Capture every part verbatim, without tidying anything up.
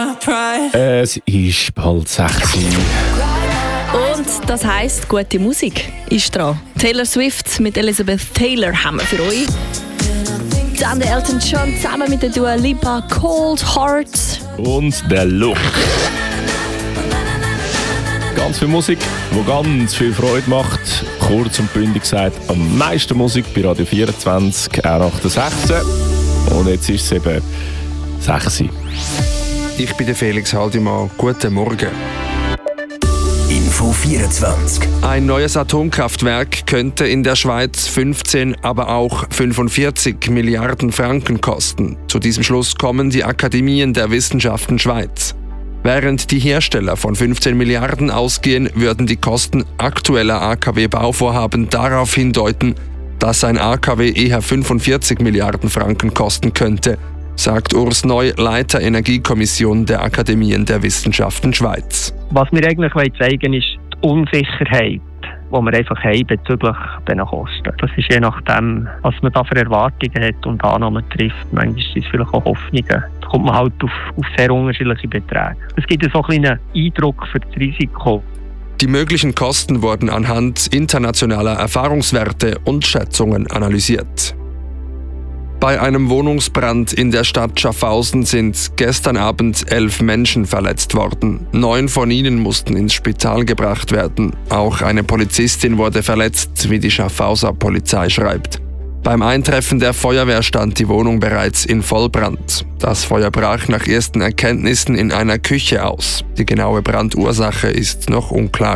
Es ist bald sechs Uhr. Und das heisst, gute Musik ist dran. Taylor Swift mit Elizabeth Taylor haben wir für euch. Dann der Elton John zusammen mit der Dua Lipa, Cold Heart. Und der Look. Ganz viel Musik, die ganz viel Freude macht. Kurz und bündig gesagt, am meisten Musik bei Radio vierundzwanzig, R achtundsechzig. Und jetzt ist es eben sechs Uhr. Ich bin der Felix Haldimann. Guten Morgen. Info vierundzwanzig. Ein neues Atomkraftwerk könnte in der Schweiz fünfzehn, aber auch fünfundvierzig Milliarden Franken kosten. Zu diesem Schluss kommen die Akademien der Wissenschaften Schweiz. Während die Hersteller von fünfzehn Milliarden ausgehen, würden die Kosten aktueller A K W-Bauvorhaben darauf hindeuten, dass ein A K W eher fünfundvierzig Milliarden Franken kosten könnte, sagt Urs Neu, Leiter Energiekommission der Akademien der Wissenschaften Schweiz. Was wir eigentlich zeigen wollen, ist die Unsicherheit, die wir einfach haben bezüglich dieser Kosten. Das ist je nachdem, was man da für Erwartungen hat und Annahmen trifft. Manchmal sind es vielleicht auch Hoffnungen. Da kommt man halt auf, auf sehr unterschiedliche Beträge. Es gibt so einen kleinen Eindruck für das Risiko. Die möglichen Kosten wurden anhand internationaler Erfahrungswerte und Schätzungen analysiert. Bei einem Wohnungsbrand in der Stadt Schaffhausen sind gestern Abend elf Menschen verletzt worden. Neun von ihnen mussten ins Spital gebracht werden. Auch eine Polizistin wurde verletzt, wie die Schaffhauser Polizei schreibt. Beim Eintreffen der Feuerwehr stand die Wohnung bereits in Vollbrand. Das Feuer brach nach ersten Erkenntnissen in einer Küche aus. Die genaue Brandursache ist noch unklar.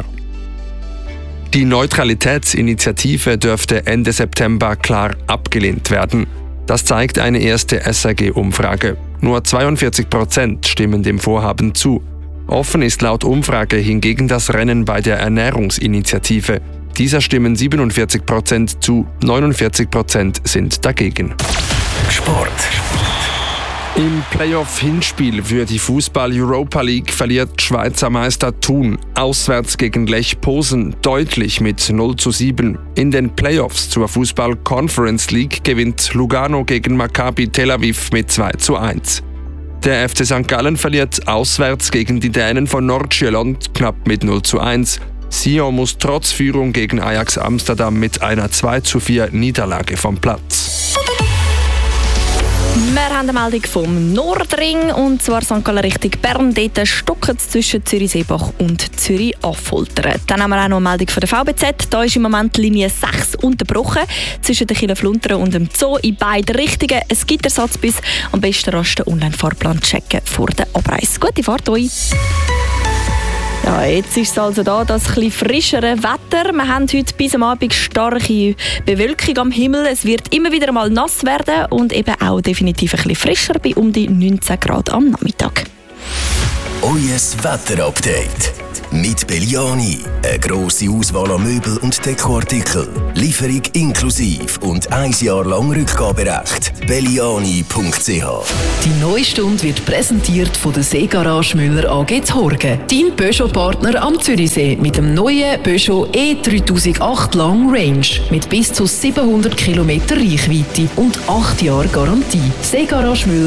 Die Neutralitätsinitiative dürfte Ende September klar abgelehnt werden. Das zeigt eine erste S R G-Umfrage. Nur zweiundvierzig Prozent stimmen dem Vorhaben zu. Offen ist laut Umfrage hingegen das Rennen bei der Ernährungsinitiative. Dieser stimmen siebenundvierzig Prozent zu, neunundvierzig Prozent sind dagegen. Sport. Im Playoff-Hinspiel für die Fußball-Europa League verliert Schweizer Meister Thun auswärts gegen Lech Posen deutlich mit null zu sieben. In den Playoffs zur Fußball-Conference League gewinnt Lugano gegen Maccabi Tel Aviv mit zwei zu eins. Der F C Sankt Gallen verliert auswärts gegen die Dänen von Nordsjælland knapp mit null zu eins. Sion muss trotz Führung gegen Ajax Amsterdam mit einer zwei zu vier Niederlage vom Platz. Wir haben eine Meldung vom Nordring, und zwar Sankt Gallen Richtung Bern. Dort stocken es zwischen Zürich-Seebach und Zürich-Affoltern. Dann haben wir auch noch eine Meldung von der V B Z. Da ist im Moment Linie sechs unterbrochen zwischen der Kille Flunteren und dem Zoo in beiden Richtungen. Es gibt Ersatzbus. Am besten rasch den Online-Fahrplan checken vor der Abreise. Gute Fahrt euch! Ja, jetzt ist es also da, das etwas frischere Wetter. Wir haben heute bis am Abend starke Bewölkung am Himmel. Es wird immer wieder mal nass werden und eben auch definitiv ein bisschen frischer bei um die neunzehn Grad am Nachmittag. Euer Wetterupdate mit Belliani. Eine grosse Auswahl an Möbel und Dekoartikeln. Lieferung inklusive und ein Jahr lang Rückgaberecht. belliani punkt c h. Die neue Stunde wird präsentiert von der Seegarage Müller A G Zhorgen. Dein Peugeot-Partner am Zürichsee mit dem neuen Peugeot E dreitausendacht Long Range mit bis zu siebenhundert Kilometer Reichweite und acht Jahre Garantie. Seegarage Müller